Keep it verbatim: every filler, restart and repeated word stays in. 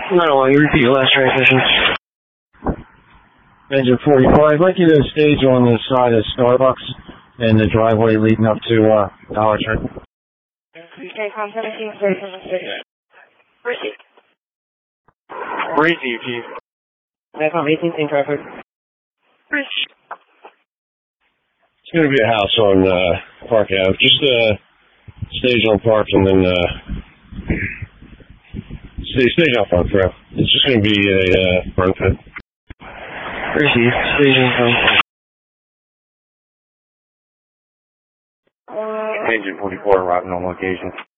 No, well, you repeat your last transmission. Engine forty-four, I'd like you to stage on the side of Starbucks and the driveway leading up to uh, Dollar Tree. Okay, com seventeen, thirty-seven, thirty. Received. Received, Chief. Com eighteen, same traffic. Received. It's going to be a house on uh, Park Avenue. Just uh, stage on Park and then uh, stage, stage on Park Trail. It's just going to be a uh, front pit. Received. Stage on Park. Engine forty-four arriving on location.